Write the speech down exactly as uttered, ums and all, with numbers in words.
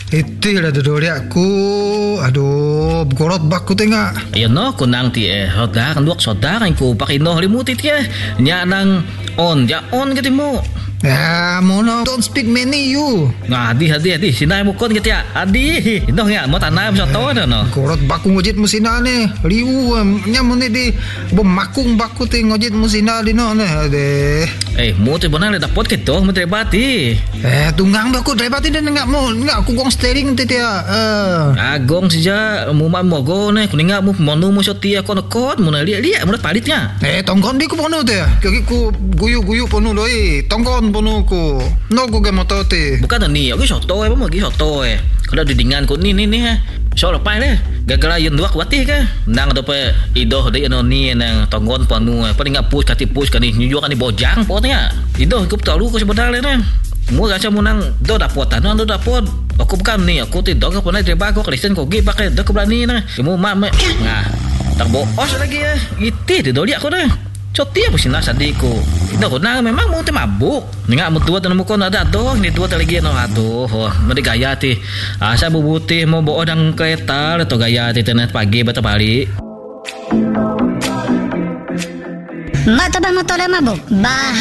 Itu lah duduk aku. Aduh, gorot baku tengah. Ayun no, kunang ti eh. Hoda kan duak soda kan ko pakino limutit ya. Nya nang on, ja on gitu mo. Ya, mono don't speak many you. Nah, adi adi adi sinay mo kon gitu ya. Adi, ino nga mo tanay mo sa to no. Gorot baku ngojit musina ne. Liu nya mo ne di bemakung baku te ngojit musina di no ne. Ade. Eh, mo te bonang le dapot gitu, mo te bati. Eh, tunggang baku drebati den enggak mo, enggak aku gong steering te dia. Eh. Agong sija mo man mo go ne, kuninga mo monu mo sotia kon kon mo na liat-liat mo palitnya. Eh, tongkon di ku pono te. Kaki ku guyu-guyu pono loi. Tongkon pono ku. No ku ge motor te. Bukan ni, aku soto eh, mo gi soto eh. Kalau didingan ko ni ni ni ha. So lepai le. Gagal yun dua kuatih ka. Nang do pe idoh de ano ni nang tonggon panu eh. Paling ngap push kati push kani nyujuk kani bojang pokoknya. Idoh ku tahu ko sebenarnya ne. Mu gacha mu nang do dapot anu do dapot. Aku bukan ni, aku tidak ke pernah terba aku Kristen ko gi pakai do berani na. Mu mak nah. Tak boos lagi ya. Iti de doli aku dah. Coti apa sih nasa diku. Kita kena memang mau mabuk. Nggak mau tua tanam kon ada doh. Ini tua lagi no aduh. Mereka gaya ti. Asa bubutih mau bawa dang kereta atau gaya ti tenet pagi bata balik. Mbak coba motornya mabuk. Bah